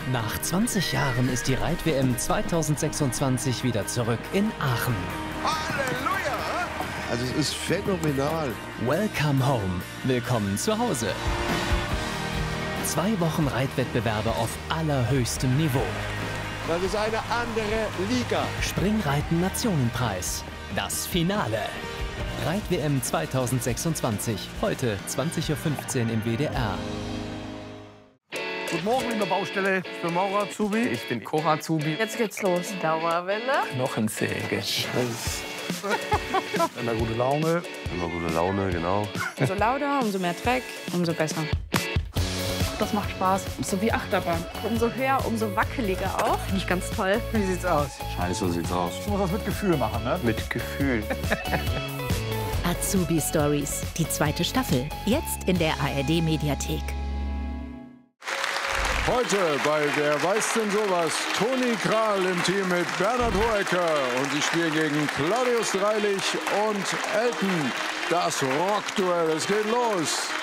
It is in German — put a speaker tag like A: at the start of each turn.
A: Nach 20 Jahren ist die Reit-WM 2026 wieder zurück in Aachen.
B: Halleluja! Also es ist phänomenal.
A: Welcome home. Willkommen zu Hause. 2 Wochen Reitwettbewerbe auf allerhöchstem Niveau.
B: Das ist eine andere Liga.
A: Springreiten Nationenpreis. Das Finale. Reit-WM 2026. Heute 20:15 Uhr im WDR.
C: Guten Morgen in der Baustelle. Ich bin Maurer Azubi.
D: Ich bin Cora Azubi.
E: Jetzt geht's los. Dauerwelle.
D: Knochensäge.
C: Immer gute Laune.
B: Immer gute Laune, genau.
E: Umso lauter, umso mehr Dreck, umso besser. Das macht Spaß. So wie Achterbahn. Umso höher, umso wackeliger auch. Finde ich ganz toll.
C: Wie sieht's aus?
B: Scheiße sieht's aus.
C: Ich muss das mit Gefühl machen, ne?
D: Mit Gefühl.
F: Azubi Stories, die 2. Staffel. Jetzt in der ARD-Mediathek.
G: Heute bei Wer weiß denn sowas? Toni Kral im Team mit Bernhard Hoecker und sie spielen gegen Claudius Dreilich und Elton. Das Rockduell, es geht los.